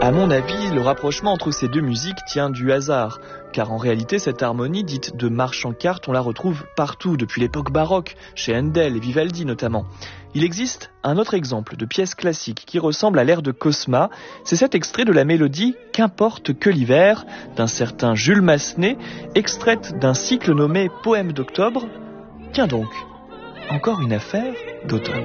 À mon avis, le rapprochement entre ces deux musiques tient du hasard, car en réalité cette harmonie dite de marche en quarte, on la retrouve partout depuis l'époque baroque, chez Handel et Vivaldi notamment. Il existe un autre exemple de pièce classique qui ressemble à l'air de Cosma, c'est cet extrait de la mélodie « Qu'importe que l'hiver » d'un certain Jules Massenet, extraite d'un cycle nommé « Poèmes d'octobre ». Tiens donc, encore une affaire d'automne.